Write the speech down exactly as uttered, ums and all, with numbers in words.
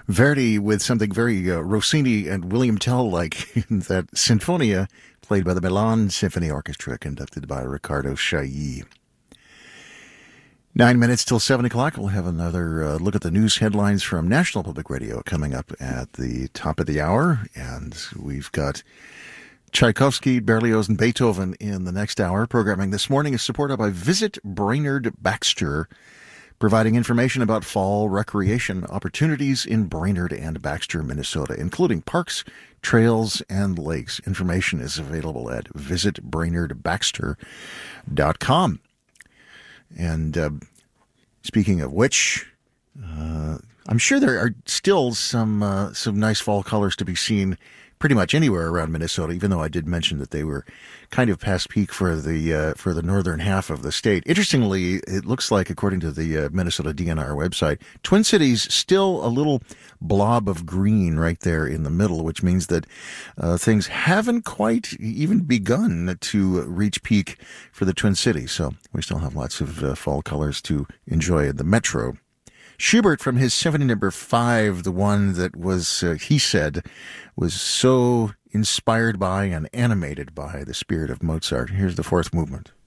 Verdi with something very uh, Rossini and William Tell-like in that Sinfonia, played by the Milan Symphony Orchestra, conducted by Riccardo Chailly. Nine minutes till seven o'clock. We'll have another uh, look at the news headlines from National Public Radio coming up at the top of the hour. And we've got Tchaikovsky, Berlioz, and Beethoven in the next hour. Programming this morning is supported by Visit Brainerd Baxter, providing information about fall recreation opportunities in Brainerd and Baxter, Minnesota, including parks, trails, and lakes. Information is available at visit brainerd baxter dot com. And uh, speaking of which, uh, I'm sure there are still some uh, some nice fall colors to be seen pretty much anywhere around Minnesota, even though I did mention that they were kind of past peak for the uh, for the northern half of the state. Interestingly, it looks like, according to the uh, Minnesota D N R website, Twin Cities still a little blob of green right there in the middle, which means that uh, things haven't quite even begun to reach peak for the Twin Cities. So we still have lots of uh, fall colors to enjoy in the metro. Schubert, from his Symphony Number Five, the one that was, uh, he said, was so inspired by and animated by the spirit of Mozart. Here's the fourth movement.